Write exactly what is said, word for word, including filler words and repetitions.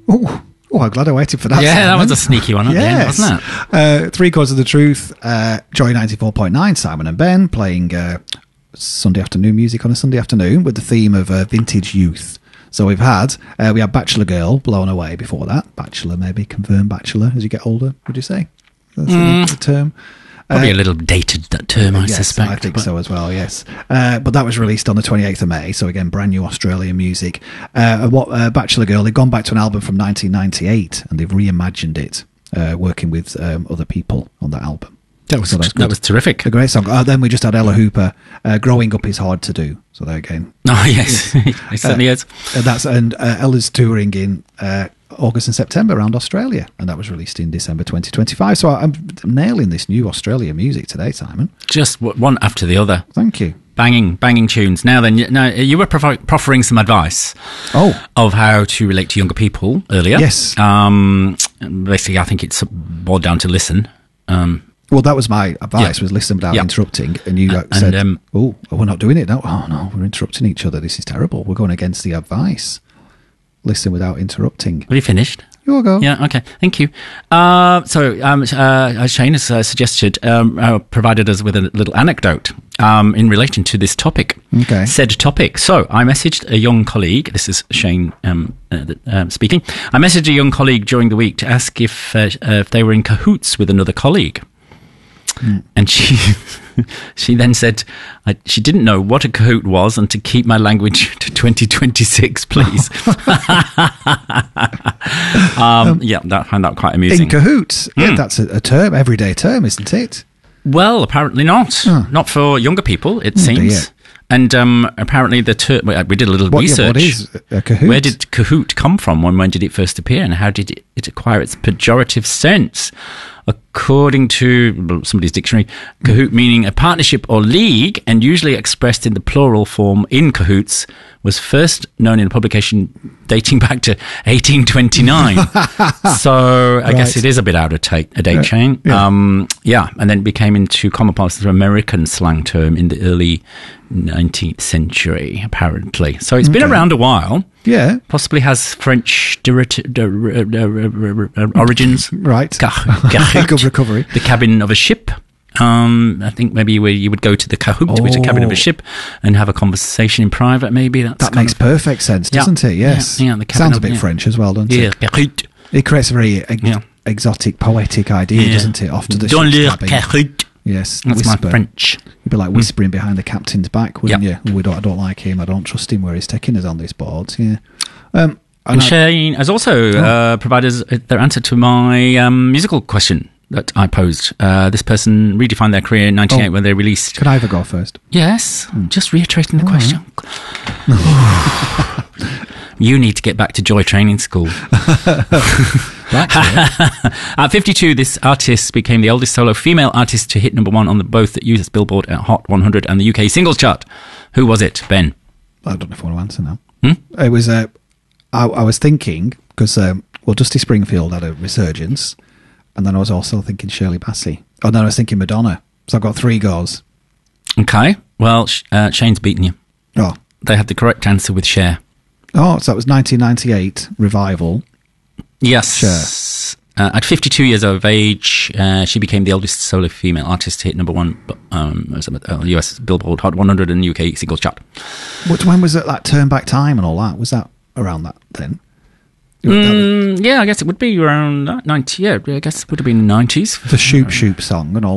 Oh, oh, I'm glad I waited for that. Yeah, Simon. that was a sneaky one at yes. the end, wasn't it? Uh, Three Chords of the Truth, uh, Joy ninety-four point nine, Simon and Ben playing uh, Sunday afternoon music on a Sunday afternoon with the theme of uh, vintage youth. So we've had, uh, we had Bachelor Girl, Blown Away before that. Bachelor, maybe, confirmed bachelor as you get older, would you say? That's mm. the term. Probably uh, a little dated, that term, I yes, suspect. I think but... so as well, yes. Uh, but that was released on the twenty-eighth of May, so again, brand new Australian music. Uh, what uh, Bachelor Girl, they've gone back to an album from nineteen ninety-eight, and they've reimagined it, uh, working with um, other people on that album. That was, so that was terrific. A great song. Uh, then we just had Ella Hooper, uh, Growing Up Is Hard to Do. So there again. Oh, yes. It certainly uh, is. And, that's, and uh, Ella's touring in uh, August and September around Australia. And that was released in December twenty twenty-five. So I'm nailing this new Australia music today, Simon. Just one after the other. Thank you. Banging, banging tunes. Now then, now you were prof- proffering some advice oh. of how to relate to younger people earlier. Yes. Um, basically, I think it's boiled down to listen. Um Well, that was my advice, yeah. was listen without yeah. interrupting. And you uh, said, and, um, oh, we're not doing it now. Oh, no, we're interrupting each other. This is terrible. We're going against the advice. Listen without interrupting. Have you finished? You will go. Yeah, okay. Thank you. Uh, so, um, uh, Shane has uh, suggested, um, uh, provided us with a little anecdote um, in relation to this topic. Okay. Said topic. So, I messaged a young colleague. This is Shane um, uh, uh, speaking. I messaged a young colleague during the week to ask if, uh, uh, if they were in cahoots with another colleague. Mm. And she she then said I, she didn't know what a cahoot was, and to keep my language to twenty twenty-six, please. um, um, yeah, that, I found that quite amusing. In cahoots? Mm. Yeah, that's a, a term, everyday term, isn't it? Well, apparently not. Oh. Not for younger people, it oh, seems. Dear. And um, apparently the term, we did a little what, research. Yeah, what is a cahoot? Where did cahoot come from, and when did it first appear, and how did it, it acquire its pejorative sense? According to somebody's dictionary, cahoot meaning a partnership or league, and usually expressed in the plural form in cahoots, was first known in a publication dating back to eighteen twenty-nine. So I right. guess it is a bit out of take, a date yeah. chain. Yeah. Um, yeah, and then it became into common parlance as an American slang term in the early nineteenth century, apparently. So it's okay. been around a while. Yeah. Possibly has French derivative, der, der, der, origins. Right. Cahoot. Good recovery. The cabin of a ship. Um, I think maybe where you would go to the cahoot, oh. which is a cabin of a ship, and have a conversation in private. Maybe that's that makes of, perfect sense, doesn't yeah, it? Yes. Yeah. yeah the Sounds of, a bit yeah. French as well, doesn't yeah, it? Cahoot. It creates a very ex- yeah. exotic, poetic idea, yeah. doesn't it? Off to the Dans ship's le cabin. cahoot. Yes, that's whisper. my French. You'd be like whispering mm. behind the captain's back, wouldn't yeah. you? We don't, I don't like him. I don't trust him where he's taking us on this board. Yeah. Um, and Shane has also oh. uh, provided their answer to my um, musical question that I posed. Uh, this person redefined their career in ninety-eight oh. when they released... Can I ever go first? Yes, mm. just reiterating the oh, question. Yeah. You need to get back to Joy Training School. At fifty-two, this artist became the oldest solo female artist to hit number one on the, both the U S Billboard at Hot one hundred and the U K Singles Chart. Who was it, Ben? I don't know if I want to answer now. Hmm? It was... Uh, I, I was thinking, because, um, well, Dusty Springfield had a resurgence, and then I was also thinking Shirley Bassey. Oh, then I was thinking Madonna. So I've got three goes. Okay. Well, uh, Shane's beaten you. Oh. They had the correct answer with Cher. Oh, so that was nineteen ninety-eight Revival. Yes. Cher. Uh, at fifty-two years of age, uh, she became the oldest solo female artist to hit number one um, U S Billboard Hot one hundred and U K Singles Chart. What, when was it, that Turn Back Time and all that? Was that around that then? Mm, yeah, I guess it would be around that ninety. Yeah, I guess it would have been the nineties. The Shoop Shoop song and all